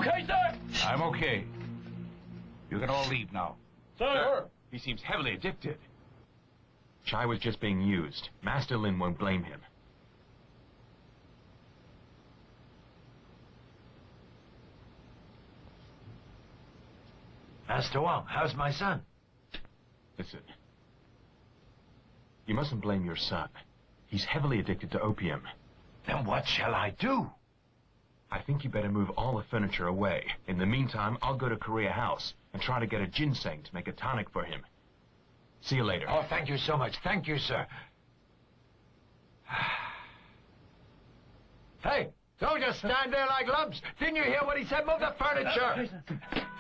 okay, sir? I'm okay. You can all leave now. Sir. He seems heavily addicted. Chai was just being used. Master Lin won't blame him. Master Wang, how's my son? Listen. You mustn't blame your son. He's heavily addicted to opium. Then what shall I do? I think you better move all the furniture away. In the meantime, I'll go to Korea House and try to get a ginseng to make a tonic for him. See you later. Oh, thank you so much. Thank you, sir. Hey, don't just stand there like lumps. Didn't you hear what he said? Move the furniture.